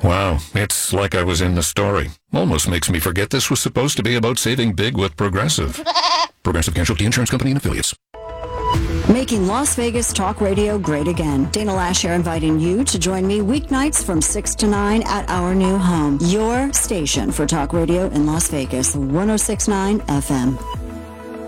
Wow, it's like I was in the story. Almost makes me forget this was supposed to be about saving big with Progressive. Progressive Casualty Insurance Company and Affiliates. Making Las Vegas talk radio great again. Dana Lash here, inviting you to join me weeknights from 6 to 9 at our new home. Your station for talk radio in Las Vegas, 106.9 FM.